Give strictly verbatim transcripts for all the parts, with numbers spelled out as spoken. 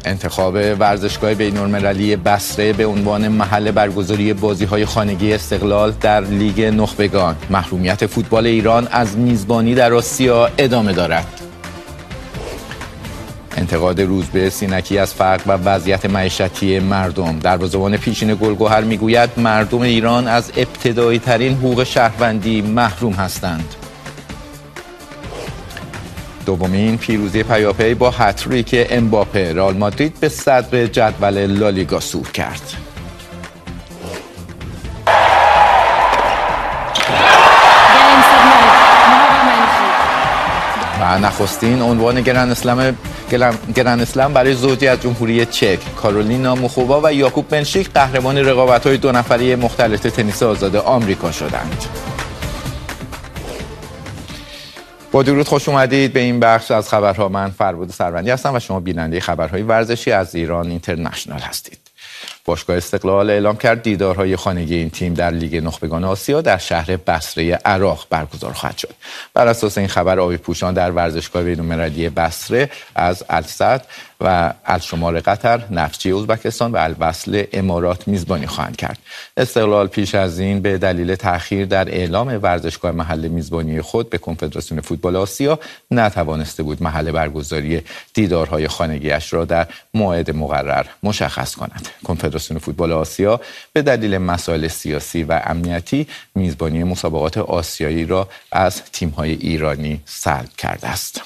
انتخاب ورزشگاه بین‌المللی بصره به عنوان محل برگزاری بازی‌های خانگی استقلال در لیگ نخبگان. محرومیت فوتبال ایران از میزبانی در آسیا ادامه دارد. انتقاد روزبه سینکی از فقر و وضعیت معیشتی مردم. دروازه‌بان پیشین گلگهر میگوید مردم ایران از ابتدایی ترین حقوق شهروندی محروم هستند. دومین پیروزی پیاپی با هتریک امباپه، رئال مادرید به صدر جدول لالیگا صعود کرد. و نخستین عنوان گرند اسلم گرند اسلم برای زوجی از جمهوری چک، کارولینا موخووا و یاکوب بنشیک قهرمان رقابت‌های دو نفره مختلط تنیس آزاد آمریکا شدند. با درود خوش اومدید به این بخش از خبرها. من فربود سروندی هستم و شما بیننده خبرهای ورزشی از ایران اینترنشنال هستید. باشگاه استقلال اعلام کرد دیدارهای خانگی این تیم در لیگ نخبگان آسیا در شهر بصره عراق برگزار خواهد شد. بر اساس این خبر آبی پوشان در ورزشگاه بین‌المللی بصره از السد و الشمال قطر، نفچی ازبکستان و الوصل امارات میزبانی خواهند کرد. استقلال پیش از این به دلیل تأخیر در اعلام ورزشگاه محل میزبانی خود به کنفدراسیون فوتبال آسیا نتوانسته بود محل برگزاری دیدارهای خانگیش را در موعد مقرر مشخص کند. کنفدراسیون فوتبال آسیا به دلیل مسائل سیاسی و امنیتی میزبانی مسابقات آسیایی را از تیم‌های ایرانی سلب کرده است.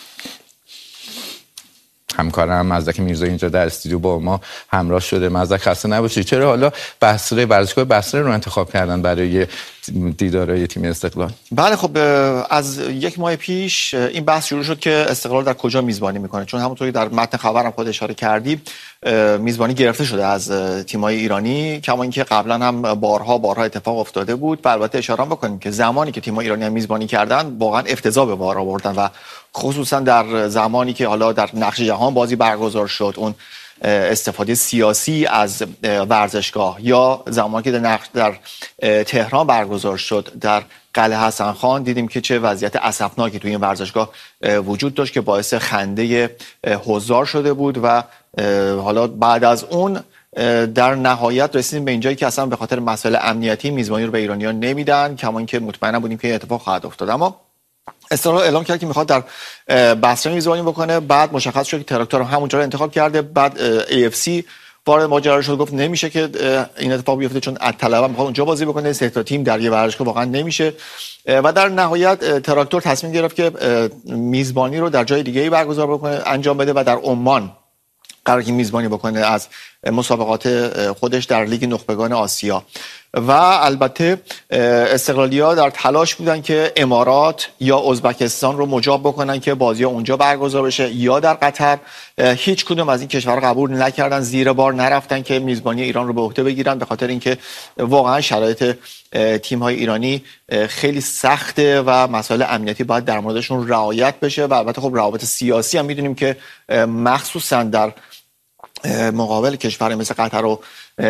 همکارم مزدک میرزایی اینجا در استودیو با ما همراه شده. مزدک خسته نباشید. چرا حالا بصره ورزشگاه بصره رو انتخاب کردن برای دیدارهای تیم استقلال؟ بله خب از یک ماه پیش این بحث شروع شد که استقلال در کجا میزبانی میکنه، چون همونطوری در متن خبرم خود اشاره کردی میزبانی گرفته شده از تیم‌های ایرانی، کما اینکه قبلا هم بارها بارها اتفاق افتاده بود. و البته اشاره بکنیم که زمانی که تیم‌های ایرانی هم میزبانی کردن واقعا افتضاح به بار آوردن و خصوصا در زمانی که حالا در نقش جهان بازی برگزار شد اون استفاده سیاسی از ورزشگاه، یا زمانی که در, در تهران برگزار شد در قلعه حسن خان، دیدیم که چه وضعیت اسفناکی توی این ورزشگاه وجود داشت که باعث خنده حضار شده بود. و حالا بعد از اون در نهایت رسیدیم به اینجایی که اصلا به خاطر مسائل امنیتی میزبانی رو به ایرانیان نمیدن، کما اینکه مطمئنا بودیم که این اتفاق خواهد افتاد. اما استقلال اعلام کرد که میخواد در بصره میزبانی بکنه. بعد مشخص شد که تراکتور همونجا رو انتخاب کرده. بعد ای اف سی وارد ماجرا شد، گفت نمیشه که این اتفاق بیفته چون الطلبه میخواد اونجا بازی بکنه، سه تا تیم در یه ورزشگاه واقعا نمیشه. و در نهایت تراکتور تصمیم گرفت که میزبانی رو در جای دیگه‌ای برگزار بکنه، انجام بده و در عمان قراره که میزبانی بکنه از مسابقات خودش در لیگ نخبگان آسیا. و البته استقلالی‌ها در تلاش بودن که امارات یا ازبکستان رو مجاب بکنن که بازی‌ها اونجا برگزار بشه یا در قطر. هیچ کدوم از این کشورها قبول نکردن، زیر بار نرفتن که میزبانی ایران رو به عهده بگیرن، به خاطر اینکه واقعا شرایط تیم‌های ایرانی خیلی سخته و مسائل امنیتی باید در موردشون رعایت بشه. و البته خب روابط سیاسی هم می‌دونیم که مخصوصا در مقابل کشور مثل قطر و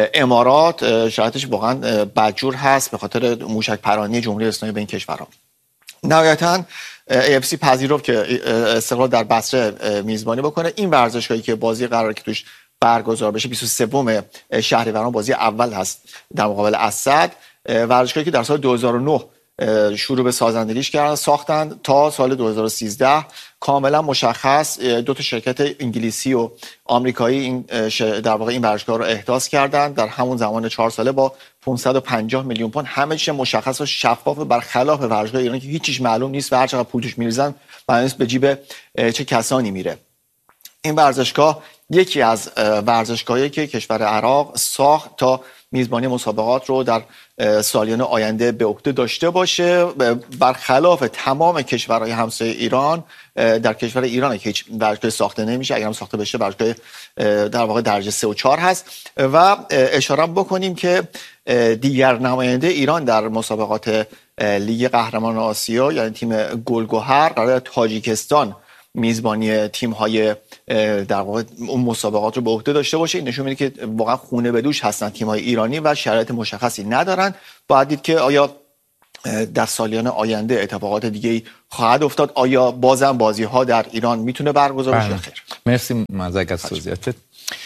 امارات شرایطش واقعا بدجور هست به خاطر موشک پرانی جمهوری اسلامی به این کشورها. نهایتاً ای اف سی پذیرفت که استقلال در بصره میزبانی بکنه. این ورزشگاهی که بازی قراره که توش برگزار بشه بیست و سوم شهریور بازی اول هست در مقابل اسد، ورزشگاهی که در سال دو هزار و نه شروع به سازندگیش کردن ساختن تا سال دو هزار و سیزده کاملا مشخص دو تا شرکت انگلیسی و آمریکایی این در واقع این ورزشگاه رو احداث کردن در همون زمان چهار ساله با پانصد و پنجاه میلیون پوند. همه چیز مشخص و شفاف، برخلاف ورزشگاه ایران که هیچ چیز معلوم نیست و هر چقدر پول توش میریزن معلوم به جیب چه کسانی میره. این ورزشگاه یکی از ورزشگاهایی که کشور عراق ساخت تا میزبانی مسابقات رو در سالیان آینده به عهده داشته باشه، برخلاف تمام کشورهای همسایه ایران. در کشور ایران که هیچ ورزشگاه ساخته نمیشه، اگر هم ساخته بشه ورزشگاه در واقع درجه سه و چهار هست. و اشاره بکنیم که دیگر نماینده ایران در مسابقات لیگ قهرمانان آسیا یعنی تیم گلگهر قرار تاجیکستان میزبانی تیم‌های در واقع اون مسابقات رو به عهده داشته باشه. این نشون میده که واقعا خونه به دوش هستن تیم‌های ایرانی و شرایط مشخصی ندارن. باید دید که آیا در سالیان آینده اتفاقات دیگه‌ای خواهد افتاد، آیا بازم بازی‌ها در ایران میتونه برگزار بشه؟ خیر. مرسی مزدک از توضیحاتت.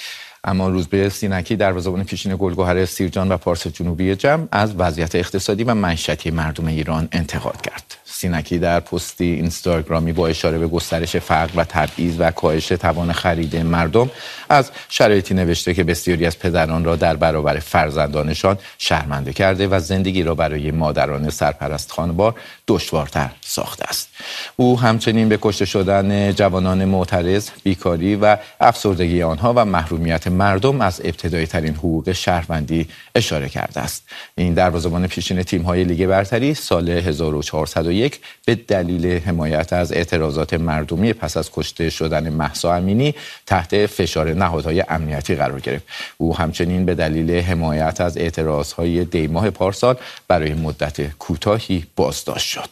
اما روزبه سینکی دروازه‌بان پیشین گلگهر سیرجان و پارس جنوبی جم از وضعیت اقتصادی و معیشتی مردم ایران انتقاد کرد. سینکی در پستی اینستاگرامی با اشاره به گسترش فقر و تبعیض و کاهش توان خرید مردم از شرایطی نوشته که بسیاری از پدران را در برابر فرزندانشان شرمنده کرده و زندگی را برای مادران سرپرست خانوار دشوارتر ساخته است. او همچنین به کشته شدن جوانان معترض، بیکاری و افسردگی آنها و محرومیت مردم از ابتدایی ترین حقوق شهروندی اشاره کرده است. این دروازه‌بان پیشین تیم‌های لیگ برتری سال هزار و چهارصد و یک به دلیل حمایت از اعتراضات مردمی پس از کشته شدن مهسا امینی تحت فشار نهادهای امنیتی قرار گرفت. او همچنین به دلیل حمایت از اعتراضهای دی‌ماه پارسال برای مدت کوتاهی بازداشت شد.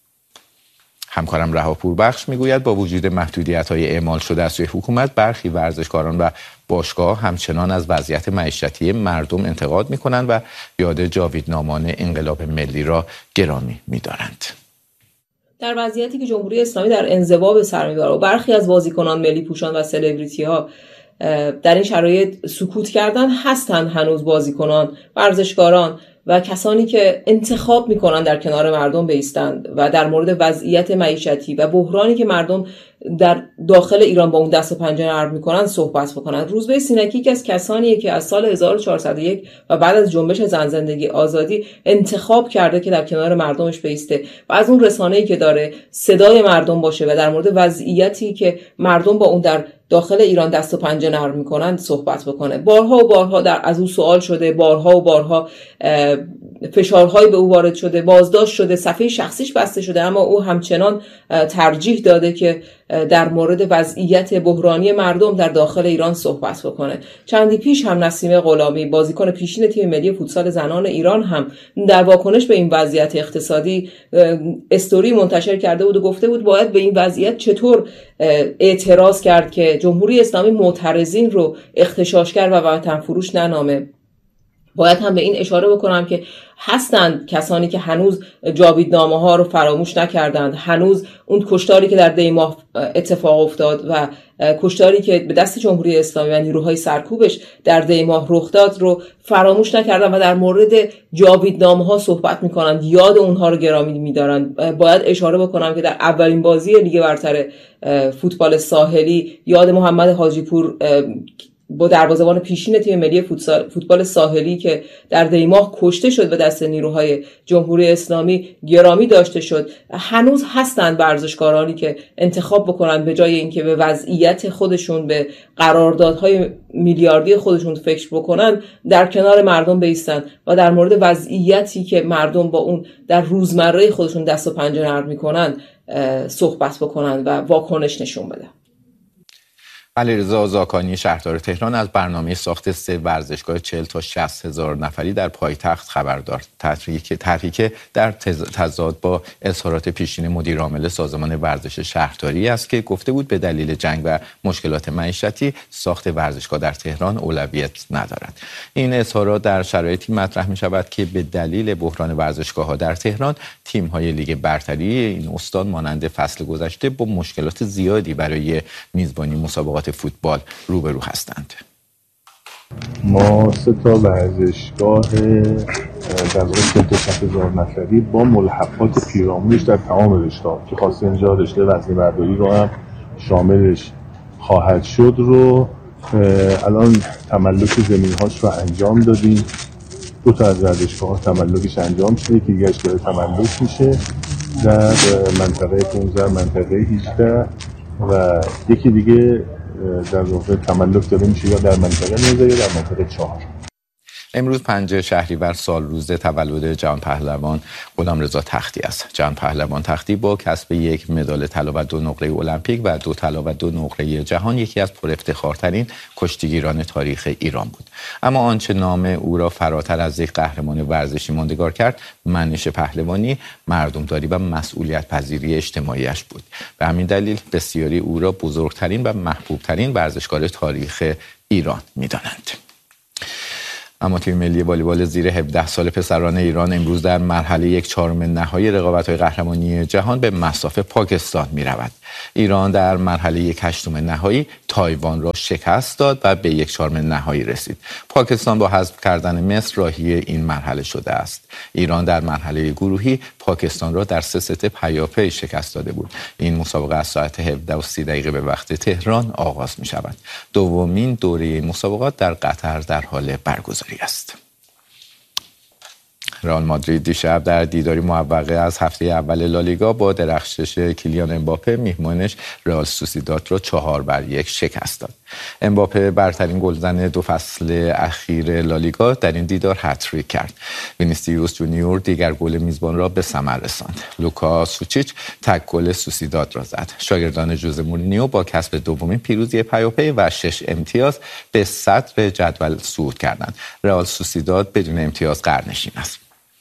همکارم رها پوربخش میگوید با وجود محدودیت‌های اعمال شده از سوی حکومت، برخی ورزشکاران و باشگاه همچنان از وضعیت معیشتی مردم انتقاد می‌کنند و یاد جاویدنامان انقلاب ملی را گرامی می‌دارند. در وضعیتی که جمهوری اسلامی در انزوا به سر می‌برد و برخی از بازیکنان ملی پوشان و سلبریتی‌ها در این شرایط سکوت کردن، هستند هنوز بازیکنان، ورزشکاران و کسانی که انتخاب میکنن در کنار مردم بایستند و در مورد وضعیت معیشتی و بحرانی که مردم در داخل ایران با اون دست و پنجه نرم میکنن صحبت بکنن. روزبه سینکی که از کسانیه که از سال هزار و چهارصد و یک و بعد از جنبش زن زندگی آزادی انتخاب کرده که در کنار مردمش بایسته و از اون رسانه‌ای که داره صدای مردم باشه و در مورد وضعیتی که مردم با اون در داخل ایران دست و پنجه نرم میکنن صحبت بکنه. بارها و بارها در از او سوال شده، بارها و بارها فشارهای به او وارد شده، بازداشت شده، صفحه شخصیش بسته شده، اما او همچنان ترجیح داده که در مورد وضعیت بحرانی مردم در داخل ایران صحبت بکنه. چندی پیش هم نسیم غلامی، بازیکن پیشین تیم ملی فوتسال زنان ایران، هم در واکنش به این وضعیت اقتصادی استوری منتشر کرده بود و گفته بود باید به این وضعیت چطور اعتراض کرد که جمهوری اسلامی معترضین رو اغتشاشگر و وطن فروش ننامه. باید هم به این اشاره بکنم که هستند کسانی که هنوز جاویدنامه ها رو فراموش نکردند، هنوز اون کشتاری که در دی‌ماه اتفاق افتاد و کشتاری که به دست جمهوری اسلامی و نیروهای سرکوبش در دی‌ماه رخ داد رو فراموش نکردند و در مورد جاویدنامه ها صحبت میکنند، یاد اونها رو گرامی میدارند. باید اشاره بکنم که در اولین بازی لیگ برتر فوتبال ساحلی یاد محمد حاجی پور با دروازه‌بان پیشین تیم ملی فوتبال ساحلی که در دی‌ماه کشته شد و دست نیروهای جمهوری اسلامی گرامی داشته شد، هنوز هستند ورزشکارانی که انتخاب بکنن به جای اینکه به وضعیت خودشون، به قراردادهای میلیاردی خودشون فکر بکنن، در کنار مردم بایستن و در مورد وضعیتی که مردم با اون در روزمره خودشون دست و پنجه نرم میکنن صحبت بکنن و واکنش نشون بدن. علیرضا زاکانی شهردار تهران از برنامه ساخت سه ورزشگاه چهل تا شصت هزار نفری در پایتخت خبر داد. طرحی که در تضاد با اظهارات پیشین مدیر عامل سازمان ورزش شهرداری است که گفته بود به دلیل جنگ و مشکلات معیشتی ساخت ورزشگاه در تهران اولویت ندارد. این اظهارات در شرایطی مطرح می شود که به دلیل بحران ورزشگاه‌ها در تهران تیم‌های لیگ برتری این استان مانند فصل گذشته با مشکلات زیادی برای میزبانی مسابقات فوتبال روبرو هستند. ما سه تا ورزشگاه در واقع چهل تا شصت هزار نفری با ملحقات پیرامونش در تمام رشته‌ها که خاصه اینجا رشته وزنه برداری رو هم شاملش خواهد شد رو الان تملک زمین‌هاش رو انجام دادیم. دو تا از ورزشگاه‌ها تملکش انجام شده که دیگه‌اش داره تملک میشه در منطقه پانزده، منطقه هجده و یکی دیگه در واقع تملک داره میشه یا در منطقه نوزده یا در منطقه چهار. امروز پنج شهریور سال روز تولد جهان پهلوان غلامرضا تختی است. جهان پهلوان تختی با کسب یک مدال طلا و دو نقره المپیک و دو طلا و دو نقره جهان یکی از پرافتخارترین کشتیگیران تاریخ ایران بود. اما آنچه نام او را فراتر از یک قهرمان ورزشی ماندگار کرد، منش پهلوانی، مردمداری و مسئولیت پذیری اجتماعیش بود. به همین دلیل بسیاری او را بزرگترین و محبوبترین ورزشکار تاریخ ایران می‌دانند. اما تیم ملی والیبال زیر هفده سال پسران ایران امروز در مرحله یک چهارم نهایی رقابت‌های قهرمانی جهان به مصاف پاکستان می‌رود. ایران در مرحله یک هشتم نهایی تایوان را شکست داد و به یک چهارم نهایی رسید. پاکستان با حذف کردن مصر راهی این مرحله شده است. ایران در مرحله گروهی پاکستان را در سه ست پیاپی شکست داده بود. این مسابقه از ساعت هفده و سی دقیقه به وقت تهران آغاز می شود. دومین دوره این مسابقات در قطر در حال برگزاری است. رئال مادرید دیشب در دیداری موفقه از هفته اول لالیگا با درخشش کیلیان امباپه میهمانش رئال سوسیداد را چهار بر یک شکست داد. امباپه برترین گلزن دو فصل اخیر لالیگا در این دیدار هتریک کرد. وینیسیوس جونیور دیگر گل میزبان را به ثمر رساند. لوکا سوچیچ تک گل سوسیداد را زد. شاگردان ژوزه مورینیو با کسب دومین پیروزی پیاپی و شش امتیاز به صدر جدول صعود کردند. رئال سوسیداد بدون امتیاز قهرنشین است.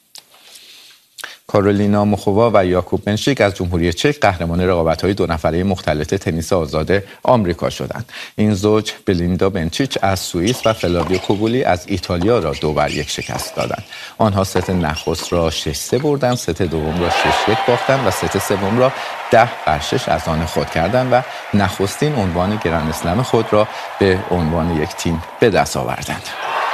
کارولینا موخووا و یاکوب منشیک از جمهوری چک قهرمان رقابت‌های دو نفره مختلط تنیس آزاد آمریکا شدند. این زوج بلیندا بنچیچ از سوئیس و فلاویو کوبولی از ایتالیا را دو بر یک شکست دادند. آنها ست نخست را شش سه بردند، ست دوم را شش یک باختند و ست سوم را ده بر شش از آن خود کردند و نخستین عنوان گرند اسلم خود را به عنوان یک تیم به دست آوردند.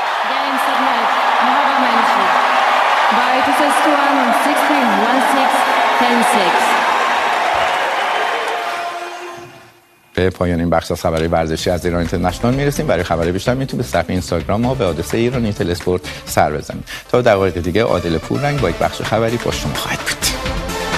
به پایان این بخش از خبری ورزشی از ایران اینترنشنال میرسیم. برای خبری بیشتر میتونید به صفحه اینستاگرام ما به آدرس ایران اینتل اسپورت سر بزنید. تا دقایق دیگه عادل پوررنگ با یک بخش خبری با شما خواهد بود.